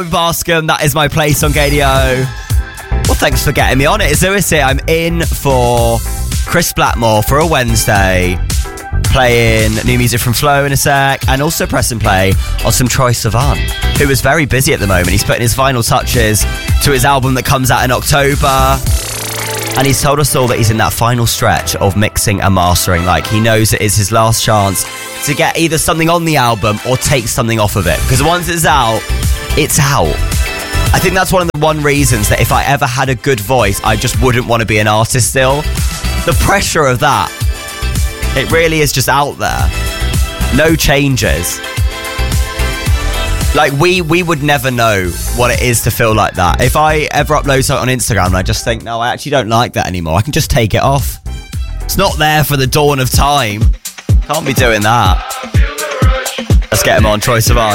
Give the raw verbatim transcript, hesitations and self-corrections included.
Barscombe, that is my place on K D O. Well, thanks for getting me on it. It's Lewis here. I'm in for Chris Blackmore for a Wednesday, playing new music from Flo in a sec, and also press and play on some Troye Sivan, who is very busy at the moment. He's putting his final touches to his album that comes out in October, and he's told us all that he's in that final stretch of mixing and mastering. Like, he knows it is his last chance to get either something on the album or take something off of it, because once it's out, it's out. I think that's one of the one reasons that if I ever had a good voice, I just wouldn't want to be an artist still. The pressure of that, it really is just out there. No changes. Like, we we would never know what it is to feel like that. If I ever upload something on Instagram and I just think, no, I actually don't like that anymore, I can just take it off. It's not there for the dawn of time. Can't be doing that. Let's get him on, Troye Sivan.